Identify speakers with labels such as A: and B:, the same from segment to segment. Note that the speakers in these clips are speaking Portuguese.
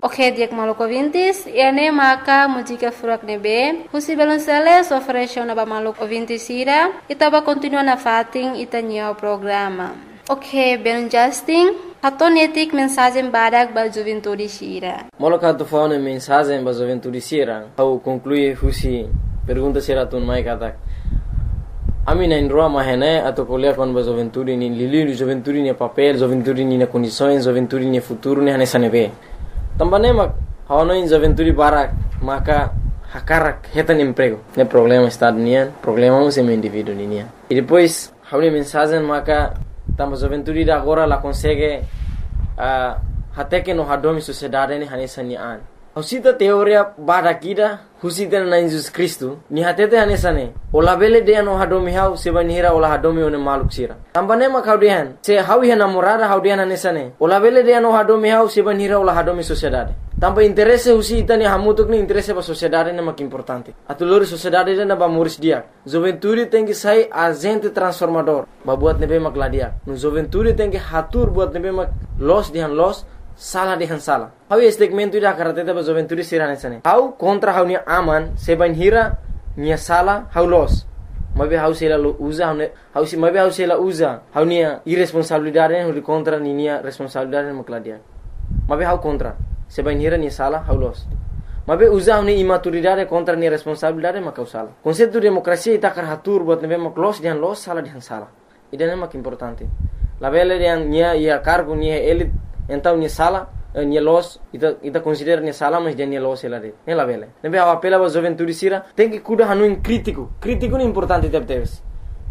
A: Ok, diak maluco vintis, ene maka mujika furak nebe, husi belonsele sofresho na ba maluco vintis ira, itaba continua na fating itanya programa. Ok, belon Justin, hatonetik mensagem badak ba juventude sira.
B: Moloka tu faune mensagem ba juventude sira, au conclui husi pergunta sira tun mai katak. Ami na indroa mahene atau kuliah kon ba juventude ni lili juventude ni papel, juventude ni na condições, juventude ni futuro ni hanesa nebe. Também mak hawano in juventude barak maka hakarak hetan emprego. Ne problema estado nian, problema um sem indivíduo nian. E depois hawni mensagem maka tamba juventude da agora la consegue até que no hadomi sociedade ni hanesa nian. Husita teoria barakida husita na Jesus Cristo ni hatete hanesa ne. Ola bele de no hadomi hau sebanira ola hadomi one maluk sira. Tambane mak haudian se hawi namorada haudian hanesa ne. Ola bele de no hadomi hau sebanira ola hadomi sociedade. Tamba interesse husita ni hamutuk ni interesse ba sociedade ne mak importante. Atulur sociedade na ba muris dia. Juventude tem que sai agente transformador. Ba buat nebe mak ladia. No juventude tem que hatur buat nebe mak los dihan los salah dihan salah. Hau segmento ida karateta ba juventude sira nesane. Hau kontra hau ni aman seban hira ni salah hau los. Mabe hau sela usa hau si mabe hau sela usa hau ni irresponsabilidade hau kontra ni responsabilidade makladia. Mabe hau kontra seban hira ni salah hau los. Mabe usa hau ni imaturidade kontra ni responsabilidade makau salah. Konsepto demokrasia ita karatur buat nebe mak los dihan los salah dihan salah. Ida mak importante. La bele dihan nia ia cargo ni elit então ni sala ni los ita considera ni sala mas ni los ela de ela vele nebe a apela ba juventude sira tem que cuida hanu crítico ni importante teves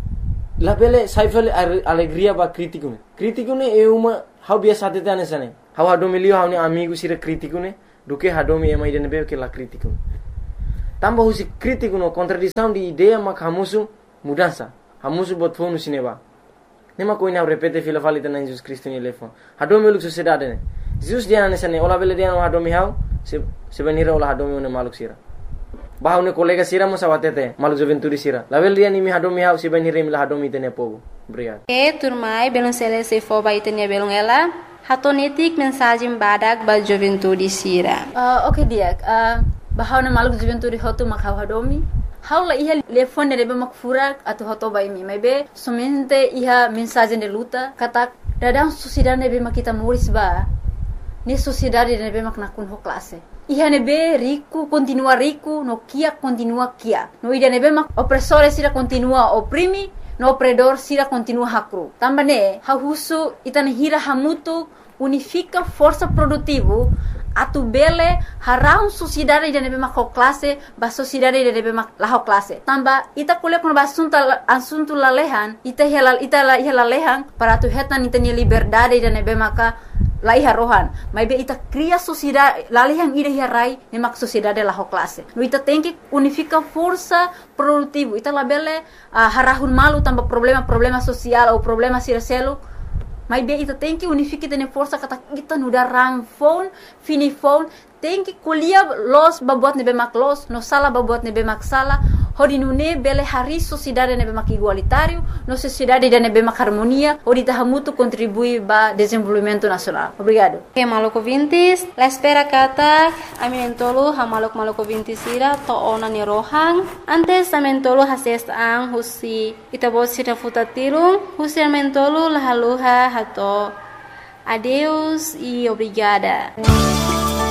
B: la vele saifel alegria ba crítico ne é uma how biasa tete anesane how hadomilio how ni amigo sira crítico ne do que hadomi é mais de nebe que la crítico tamba husi crítico no contradição de ideia mak hamusu mudança hamusu bot fonu sineba nema koina repete fila valita na Jesus Cristo ni lefo hadomi uluk sociedade ne Jesus dia nesane ola bele dia no hadomi hau sebenira ola hadomi ne maluk sira bahau ne kolega sira mo sawatete maluk juventude sira la bele dia ni mi hadomi hau sebenira mi la hadomi tene pogo obrigado
A: turmai belon sele se fo ba itenia belon ela hatonetik mensagem badak ba juventude sira.
C: Ok dia bahau ne maluk juventude hotu makau hadomi haula iha telefone de mak furak atau hoto bai mi maybe somente iha mensagem de luta kata dadang sociedade nebe mak kita muris ba ni sociedade nebe mak nakun ho classe iha nebe rico continua rico no kia continua kia no ida nebe mak opressore sira continua oprimi no opredor sira continua hakru tambane hahusu itane hira hamutu unifica força produtivo atu bele harau sociedade de nebe mak classe ba sociedade de nebe mak la classe tamba ita kule kon asunto lalehan ita lalehan para tu hetan itanya liberdade de nebe maka la iha rohan mai be ita cria sociedade lalehan ida rai ne mak sociedade la classe no ita tem que unifica força produtivo ita la bele harahun malu tamba problema social ou problema sircelo mas bem, ita tem que unificar tene força kata kita nuda rang phone, fini phone, tem que kuliah los babuat nebe mak los, no sala babuat nebe mak sala, hodi nune bele hari sociedade nebe mak igualitário, no sociedade de nebe mak harmonia, hodi tahamutu contribui ba desenvolvimento nacional. Obrigado.
A: Ok, maluco vintis, la espera kata, aminentolo ha maluco vintis ira to ona ni rohang, antes amentolo hases ang husi itabot sira futatirung, husi amentolo lahaluha hato. Adeus e obrigada.